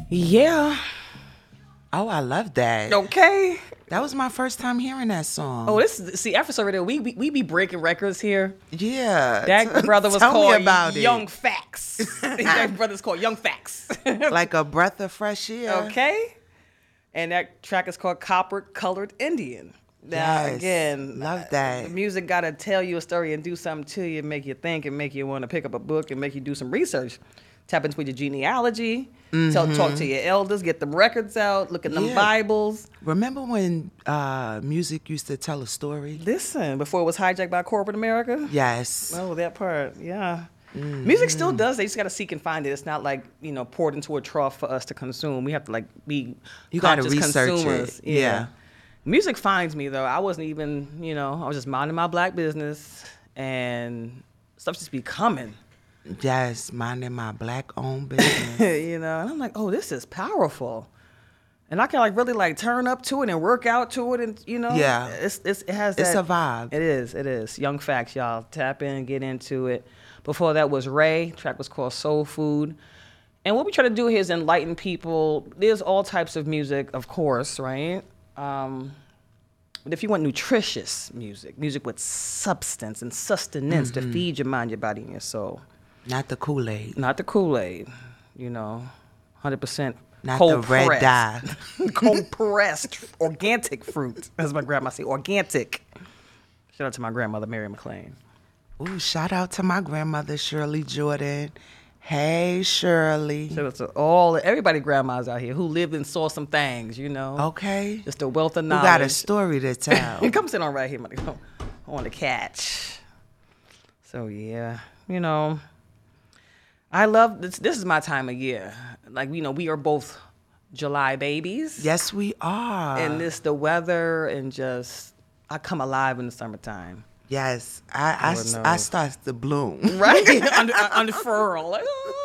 Yeah. Oh, I love that. Okay. That was my first time hearing that song. Oh, see, Episode Radio, we be breaking records here. Yeah. That brother was Tell me called about Young it. Facts. That brother's called Young Facts. Like a breath of fresh air. Okay. And that track is called Copper Colored Indian. Now, Yes, again, love that. The music got to tell you a story and do something to you, make you think and make you want to pick up a book and make you do some research. Tap into your genealogy, talk to your elders, get them records out, look at them Bibles. Remember when music used to tell a story? Listen, before it was hijacked by corporate America? Yes. Oh, that part, yeah. Music still does. They just got to seek and find it. It's not like, poured into a trough for us to consume. We have to be You got to conscious research consumers. it. Yeah. Music finds me, though. I wasn't even, I was just minding my black business and stuff just be coming. Yes, minding my black-owned business. And I'm like, oh, this is powerful. And I can really turn up to it and work out to it and, Yeah. it has that. It's a vibe. It is. Young Facts, y'all. Tap in, get into it. Before that was Ray. The track was called Soul Food. And what we try to do here is enlighten people. There's all types of music, of course, right? But if you want nutritious music with substance and sustenance to feed your mind, your body, and your soul. Not the Kool-Aid. Not the Kool-Aid, 100% Not cold the red pressed. dye. Cold pressed organic fruit, as my grandma say, organic. Shout out to my grandmother, Mary McLean. Ooh, shout out to my grandmother, Shirley Jordan. Hey, Shirley. Shout out to everybody grandmas out here who lived and saw some things, Okay. Just a wealth of Who knowledge. got a story to tell? Come sit on right here, money. On the catch. So, yeah, I love this. This is my time of year. We are both July babies. Yes, we are. And the weather and just, I come alive in the summertime. Yes, I start to bloom. Right? Unfurl. Like,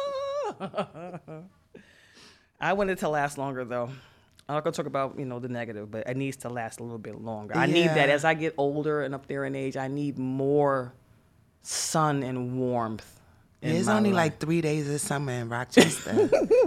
I want it to last longer, though. I'm not going to talk about, the negative, but it needs to last a little bit longer. I need that. As I get older and up there in age, I need more sun and warmth. There's only like 3 days of summer in Rochester.